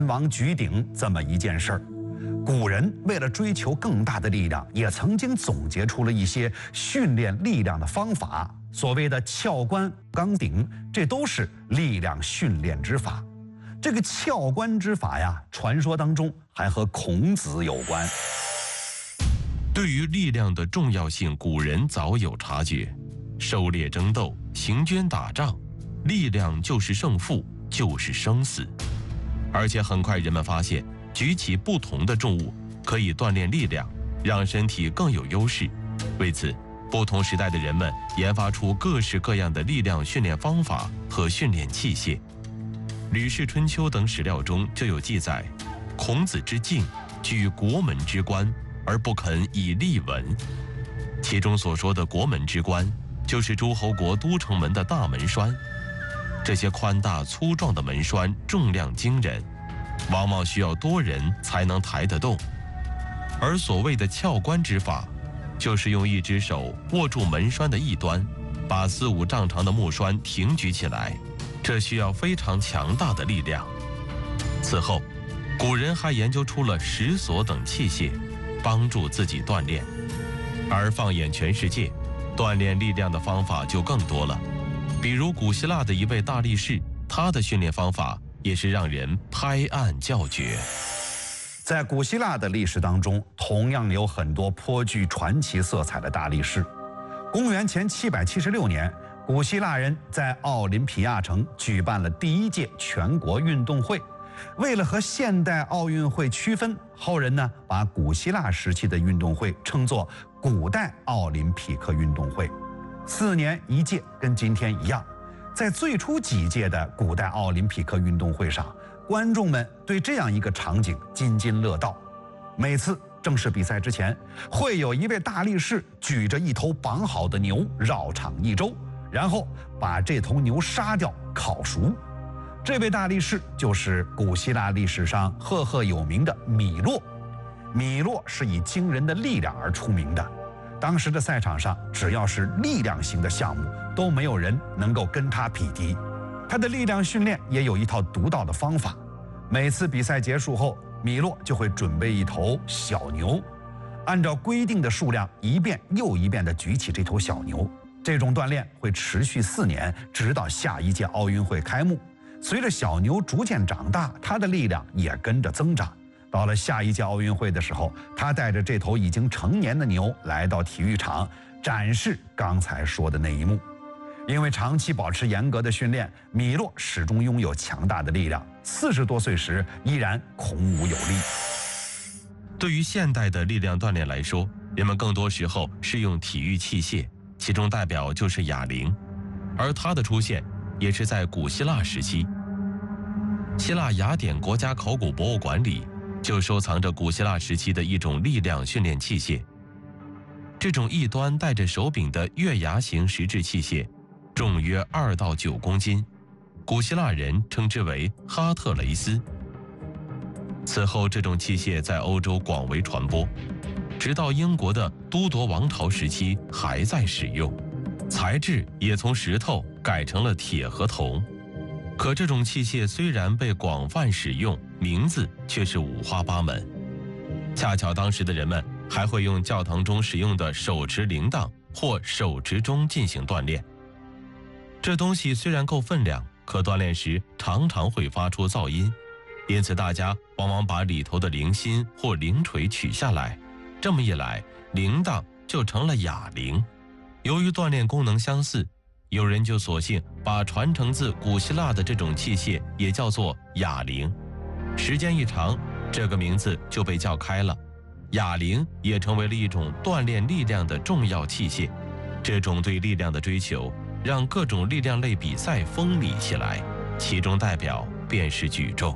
王举鼎这么一件事儿。古人为了追求更大的力量，也曾经总结出了一些训练力量的方法。所谓的撬关、钢鼎，这都是力量训练之法。这个撬关之法呀，传说当中还和孔子有关。 对于力量的重要性，古人早有察觉。狩猎争斗、行军打仗，力量就是胜负，就是生死。而且很快人们发现，举起不同的重物可以锻炼力量，让身体更有优势。为此，不同时代的人们研发出各式各样的力量训练方法和训练器械。《吕氏春秋》等史料中就有记载：孔子之敬，举国门之关，而不肯以力闻。其中所说的国门之关，就是诸侯国都城门的大门栓。这些宽大粗壮的门栓重量惊人，往往需要多人才能抬得动。而所谓的撬关之法，就是用一只手握住门栓的一端，把4、5丈长的木栓挺举起来，这需要非常强大的力量。此后，古人还研究出了石锁等器械，帮助自己锻炼。而放眼全世界，锻炼力量的方法就更多了。比如古希腊的一位大力士，他的训练方法也是让人拍案叫绝。 在古希腊的历史当中，同样有很多颇具传奇色彩的大力士。公元前776年，古希腊人在奥林匹亚城举办了第1届全国运动会。为了和现代奥运会区分，后人呢把古希腊时期的运动会称作古代奥林匹克运动会。4年1届，跟今天一样。在最初几届的古代奥林匹克运动会上，观众们对这样一个场景津津乐道。每次正式比赛之前，会有一位大力士举着一头绑好的牛绕场1周，然后把这头牛杀掉烤熟。这位大力士就是古希腊历史上赫赫有名的米洛。米洛是以惊人的力量而出名的。当时的赛场上，只要是力量型的项目，都没有人能够跟他匹敌。他的力量训练也有一套独到的方法。每次比赛结束后，米洛就会准备一头小牛，按照规定的数量一遍又一遍地举起这头小牛。这种锻炼会持续4年，直到下一届奥运会开幕。随着小牛逐渐长大，他的力量也跟着增长。到了下一届奥运会的时候，他带着这头已经成年的牛来到体育场，展示刚才说的那一幕。因为长期保持严格的训练，米洛始终拥有强大的力量，40多岁时依然孔武有力。 对于现代的力量锻炼来说，人们更多时候是用体育器械，其中代表就是哑铃，而它的出现也是在古希腊时期。希腊雅典国家考古博物馆里就收藏着古希腊时期的一种力量训练器械。这种一端带着手柄的月牙形石质器械，重约2到9公斤，古希腊人称之为哈特雷斯。此后，这种器械在欧洲广为传播，直到英国的都铎王朝时期还在使用，材质也从石头改成了铁和铜。可这种器械虽然被广泛使用，名字却是五花八门。恰巧当时的人们还会用教堂中使用的手持铃铛或手持钟进行锻炼。这东西虽然够分量，可锻炼时常常会发出噪音，因此大家往往把里头的铃芯或铃锤取下来，这么一来，铃铛就成了哑铃。由于锻炼功能相似，有人就索性把传承自古希腊的这种器械也叫做哑铃。时间一长，这个名字就被叫开了，哑铃也成为了一种锻炼力量的重要器械。这种对力量的追求，让各种力量类比赛风靡起来，其中代表便是举重。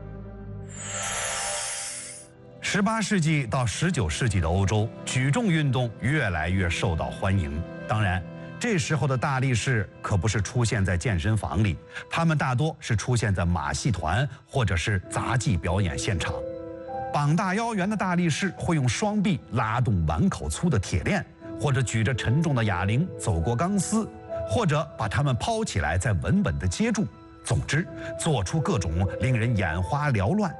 18世纪到19世纪的欧洲，举重运动越来越受到欢迎。当然，这时候的大力士可不是出现在健身房里，他们大多是出现在马戏团或者是杂技表演现场。膀大腰圆的大力士会用双臂拉动碗口粗的铁链，或者举着沉重的哑铃走过钢丝，或者把它们抛起来再稳稳地接住， 总之，做出各种令人眼花缭乱、